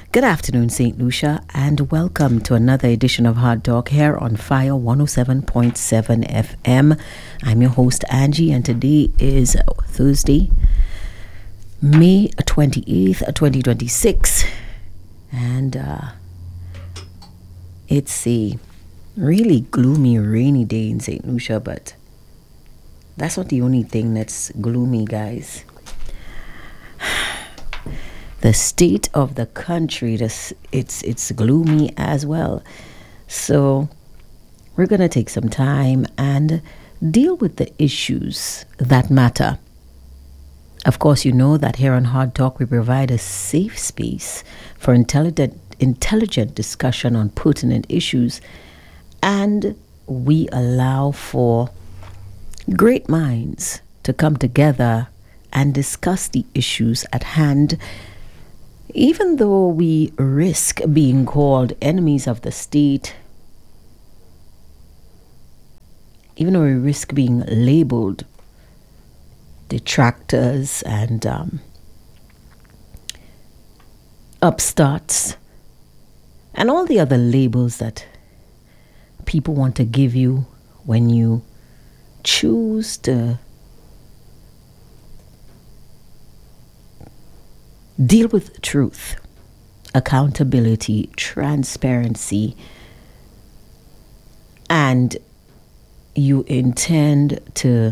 Good afternoon, St. Lucia, and welcome to another edition of Hard Talk here on Fire 107.7 FM. I'm your host, Angie, and today is Thursday, May 28th, 2026. And it's a really gloomy, rainy day in St. Lucia, but that's not the only thing that's gloomy, guys. The state of the country, it's gloomy as well. So we're going to take some time and deal with the issues that matter. Of course, you know that here on Hard Talk, we provide a safe space for intelligent discussion on pertinent issues, and we allow for great minds to come together and discuss the issues at hand, even though we risk being called enemies of the state, even though we risk being labeled detractors and upstarts, and all the other labels that people want to give you when you choose to deal with truth, accountability, transparency, and you intend to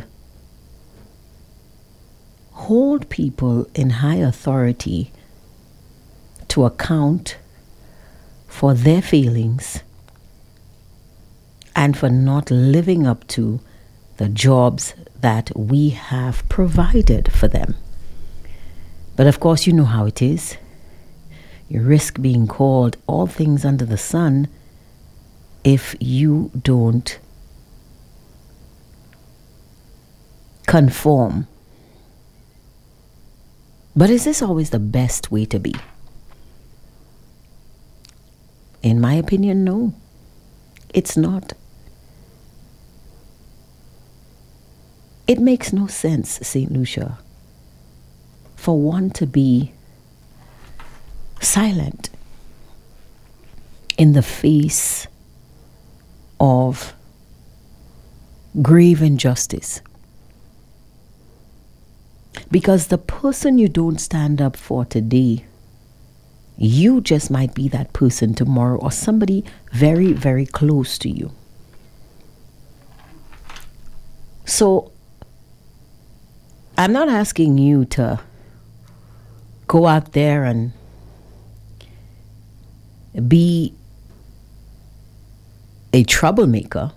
hold people in high authority to account for their failings and for not living up to the jobs that we have provided for them. But of course, you know how it is. You risk being called all things under the sun if you don't conform. But is this always the best way to be? In my opinion, no. It's not. It makes no sense, St. Lucia, for one to be silent in the face of grave injustice. Because the person you don't stand up for today, you just might be that person tomorrow, or somebody very, very close to you. So I'm not asking you to go out there and be a troublemaker,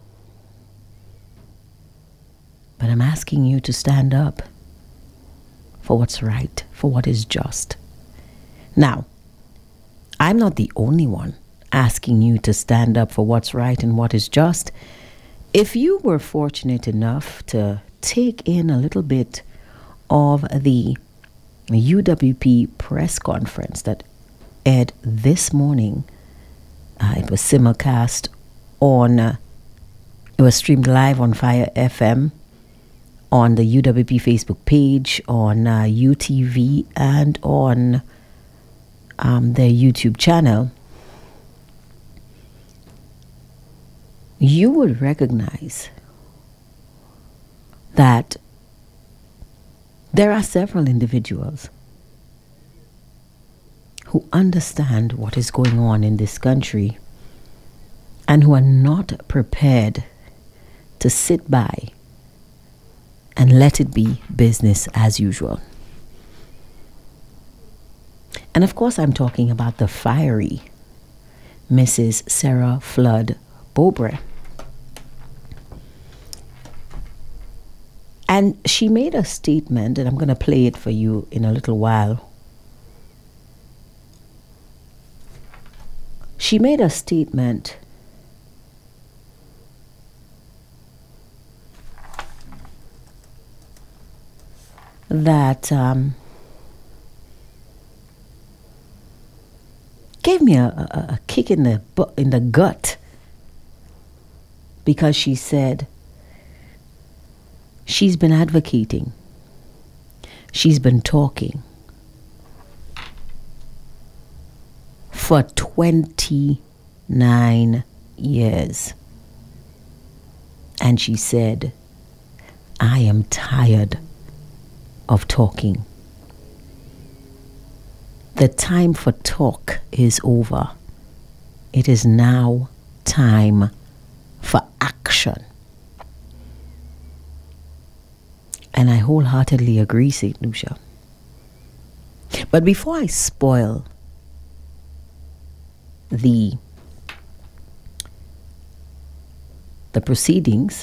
but I'm asking you to stand up for what's right, for what is just. Now, I'm not the only one asking you to stand up for what's right and what is just. If you were fortunate enough to take in a little bit of the UWP press conference that aired this morning, it was simulcast on, it was streamed live on Fire FM, on the UWP Facebook page, on UTV, and on their YouTube channel. You would recognize that there are several individuals who understand what is going on in this country and who are not prepared to sit by and let it be business as usual. And of course, I'm talking about the fiery Mrs. Sarah Flood Bobre. And she made a statement, and I'm going to play it for you in a little while. She made a statement that gave me a kick in the gut, because she said she's been advocating, she's been talking for 29 years. And she said, I am tired of talking. The time for talk is over. It is now time for action. And I wholeheartedly agree, St. Lucia. But before I spoil the proceedings,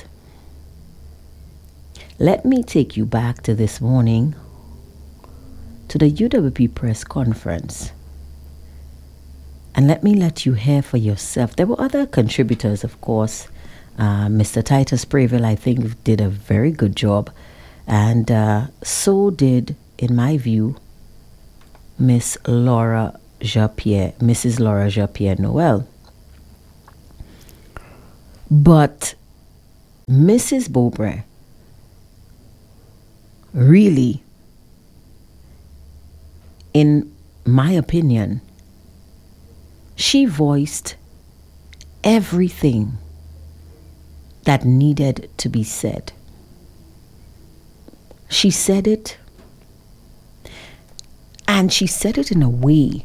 let me take you back to this morning to the UWP press conference. And let me let you hear for yourself. There were other contributors, of course. Mr. Titus Preville, I think, did a very good job. And so did, in my view, Mrs. Laura Japierre Noel. But Mrs. Beaubray really, in my opinion, she voiced everything that needed to be said. She said it, and she said it in a way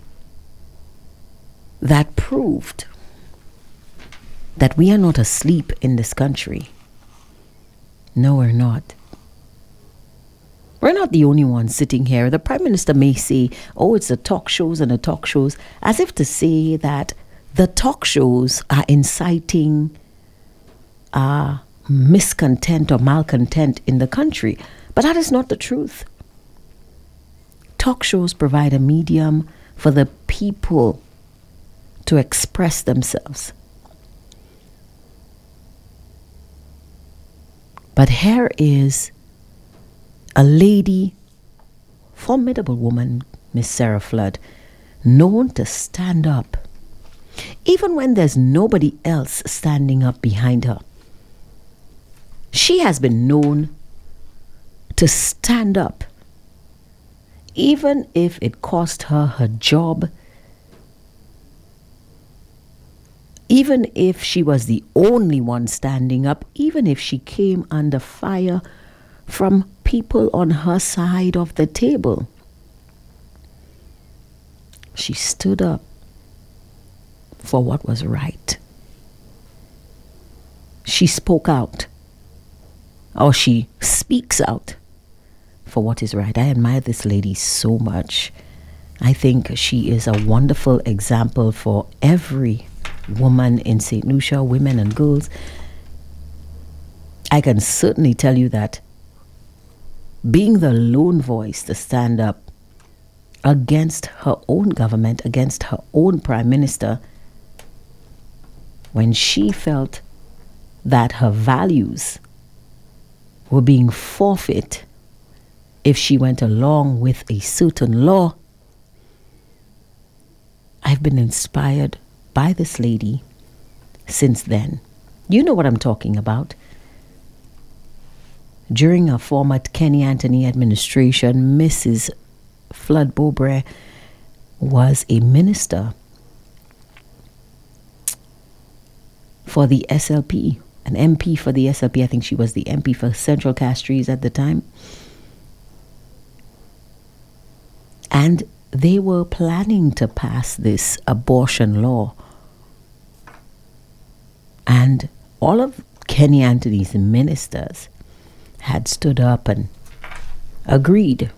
that proved that we are not asleep in this country. No, we're not. We're not the only ones sitting here. The Prime Minister may say, oh, it's the talk shows and the talk shows, as if to say that the talk shows are inciting miscontent or malcontent in the country. But that is not the truth. Talk shows provide a medium for the people to express themselves. But here is a lady, formidable woman, Miss Sarah Flood, known to stand up, even when there's nobody else standing up behind her. She has been known to stand up, even if it cost her her job, even if she was the only one standing up, even if she came under fire from people on her side of the table. She stood up for what was right. She spoke out, or she speaks out for what is right. I admire this lady so much. I think she is a wonderful example for every woman in St. Lucia, women and girls. I can certainly tell you that being the lone voice to stand up against her own government, against her own prime minister, when she felt that her values were being forfeit if she went along with a certain law, I've been inspired by this lady since then. You know what I'm talking about. During a former Kenny Anthony administration, Mrs. Flood Beaubray was a minister for the SLP, an MP for the SLP. I think she was the MP for Central Castries at the time. And they were planning to pass this abortion law. And all of Kenny Anthony's ministers had stood up and agreed.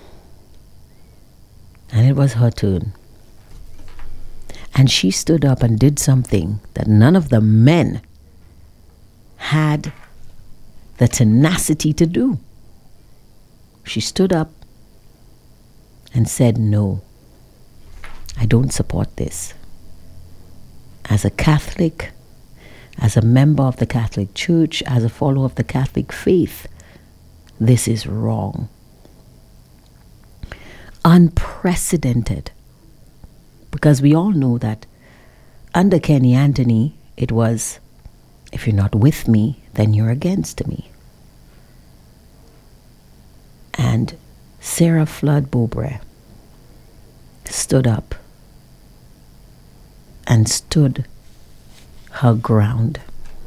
And it was her turn. And she stood up and did something that none of the men had the tenacity to do. She stood up and said, no, I don't support this. As a Catholic, as a member of the Catholic Church, as a follower of the Catholic faith, this is wrong. Unprecedented. Because we all know that under Kenny Anthony, it was, if you're not with me, then you're against me. And Sarah Flood Beaubray stood up and stood her ground.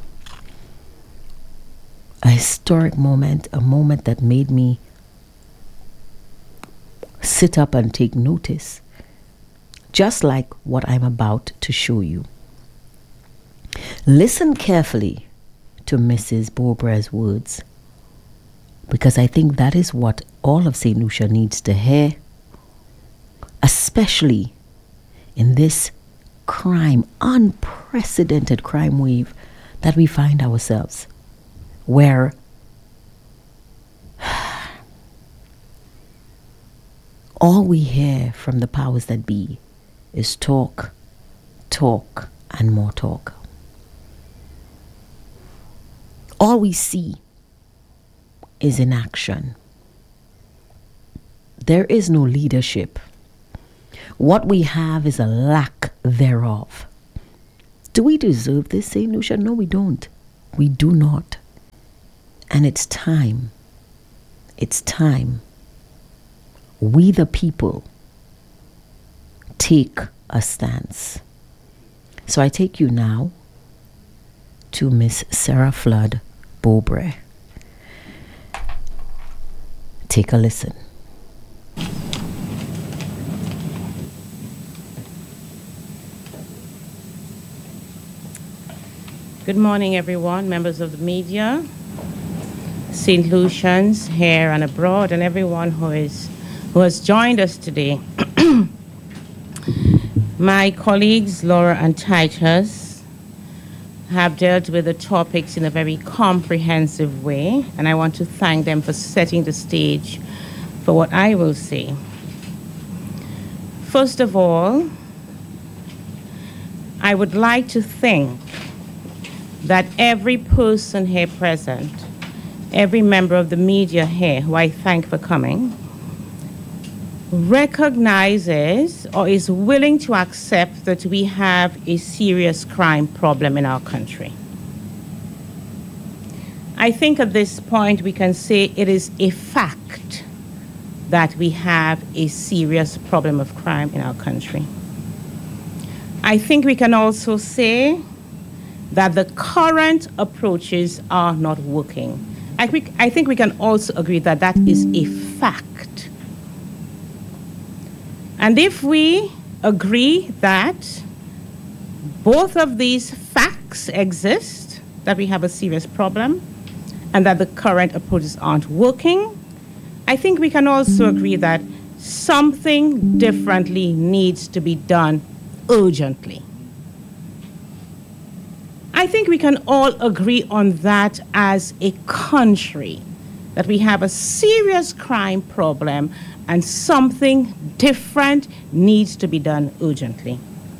A historic moment, a moment that made me sit up and take notice, just like what I'm about to show you. Listen carefully to Mrs. Bobre's words, because I think that is what all of St. Lucia needs to hear, especially in this crime, unprecedented crime wave that we find ourselves, where all we hear from the powers that be is talk, talk, and more talk. All we see is inaction. There is no leadership. What we have is a lack thereof. Do we deserve this, St. Lucia? No, we don't. We do not. And it's time. It's time. We the people take a stance. So I take you now to Miss Sarah Flood Bobre. Take a listen. Good morning, everyone, members of the media, St. Lucians here and abroad, and everyone who has joined us today. My colleagues, Laura and Titus, have dealt with the topics in a very comprehensive way, and I want to thank them for setting the stage for what I will say. First of all, I would like to think that every person here present, every member of the media here, who I thank for coming, recognizes or is willing to accept that we have a serious crime problem in our country. I think at this point we can say it is a fact that we have a serious problem of crime in our country. I think we can also say that the current approaches are not working. I think we can also agree that that is a fact. And if we agree that both of these facts exist, that we have a serious problem, and that the current approaches aren't working, I think we can also agree that something differently needs to be done urgently. I think we can all agree on that as a country, that we have a serious crime problem and something different needs to be done urgently.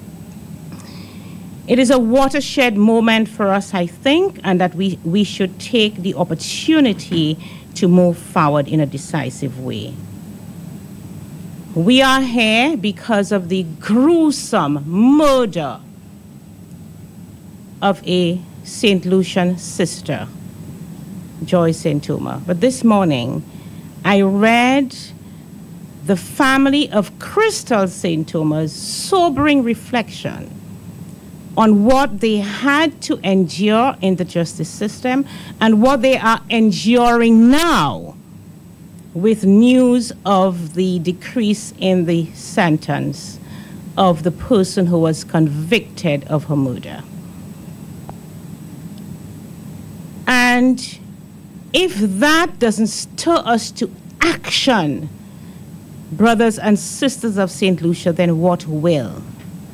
It is a watershed moment for us, I think, and that we should take the opportunity to move forward in a decisive way. We are here because of the gruesome murder of a St. Lucian sister, Joy St-Omer. But this morning, I read the family of Crystal St-Omer's sobering reflection on what they had to endure in the justice system and what they are enduring now with news of the decrease in the sentence of the person who was convicted of her murder. And if that doesn't stir us to action, brothers and sisters of St. Lucia, then what will?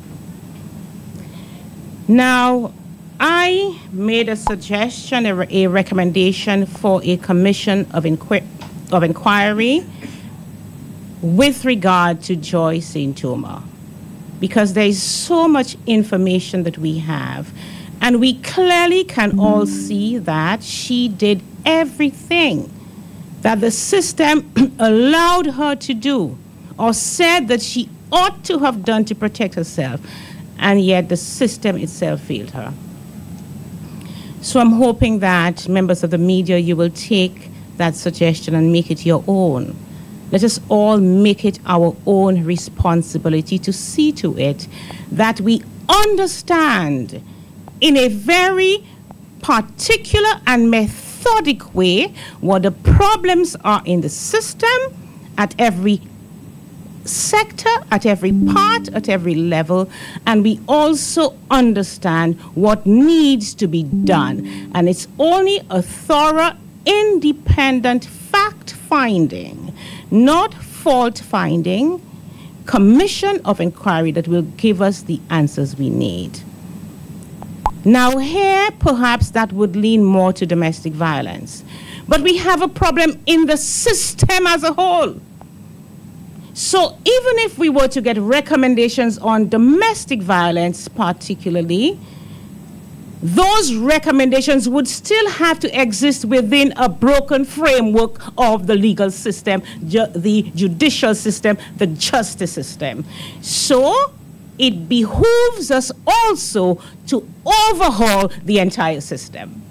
Now, I made a suggestion, a recommendation for a commission of inquiry with regard to Joy St-Omer, because there is so much information that we have. And we clearly can all see that she did everything that the system allowed her to do or said that she ought to have done to protect herself, and yet the system itself failed her. So I'm hoping that members of the media, you will take that suggestion and make it your own. Let us all make it our own responsibility to see to it that we understand in a very particular and methodic way what the problems are in the system at every sector, at every part, at every level, and we also understand what needs to be done. And it's only a thorough, independent fact-finding, not fault-finding, commission of inquiry that will give us the answers we need. Now here, perhaps that would lean more to domestic violence. But we have a problem in the system as a whole. So even if we were to get recommendations on domestic violence particularly, those recommendations would still have to exist within a broken framework of the legal system, the judicial system, the justice system. So it behooves us also to overhaul the entire system.